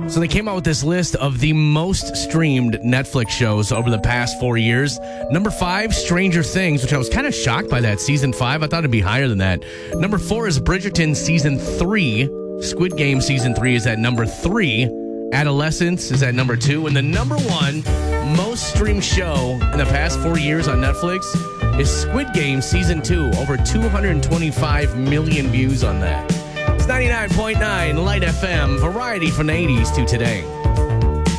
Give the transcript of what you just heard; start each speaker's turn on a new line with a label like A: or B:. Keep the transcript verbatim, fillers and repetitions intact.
A: So they came out with this list of the most streamed Netflix shows over the past four years. Number five, Stranger Things, which I was kind of shocked by that. Season five, I thought it'd be higher than that. Number four is Bridgerton Season three. Squid Game Season three is at number three. Adolescence is at number two. And the number one most streamed show in the past four years on Netflix is Squid Game Season two. Over two hundred twenty-five million views on that. It's ninety-nine point nine Light F M, variety from the eighties to today.